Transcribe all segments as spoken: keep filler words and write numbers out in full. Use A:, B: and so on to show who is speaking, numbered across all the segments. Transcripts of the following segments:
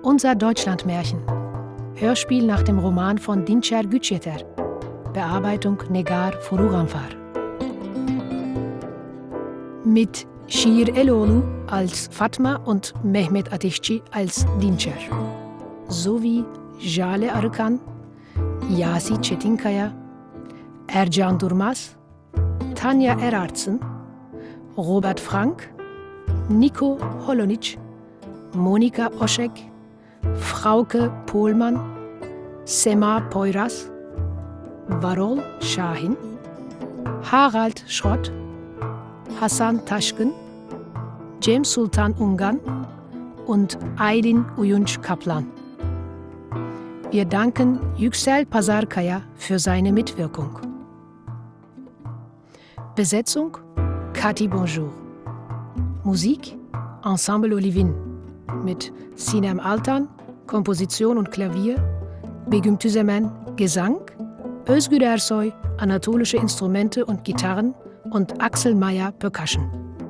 A: Unser Deutschlandmärchen. Hörspiel nach dem Roman von Dinçer Güçyeter. Bearbeitung Negar Furuganfar. Mit Şiir Eloğlu als Fatma und Mehmet Ateşçi als Dinçer. Sowie Jale Arıkan, Yasi Çetinkaya, Ercan Durmaz, Tanja Erartzen, Robert Frank, Nico Holonic, Monika Oschek, Frauke Pohlmann, Sema Poyraz, Varol Şahin, Harald Schrott, Hasan Taşkın, Cem Sultan Ungan und Aydin Uyunç Kaplan. Wir danken Yüksel Pazarkaya für seine Mitwirkung. Besetzung Cathy Bonjour. Musik Ensemble Olivin mit Sinem Altan, Komposition und Klavier, Begüm Tüzemen, Gesang, Özgür Ersoy, anatolische Instrumente und Gitarren und Axel Meyer, Percussion.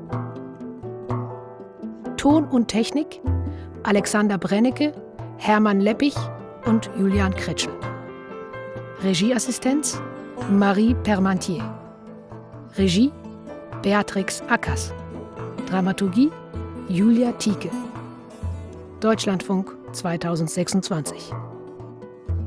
A: Ton und Technik Alexander Brennecke, Hermann Leppich und Julian Kretschel. Regieassistenz Marie Permantier. Regie Beatrix Ackers. Dramaturgie Julia Tieke. Deutschlandfunk zweitausendsechsundzwanzig.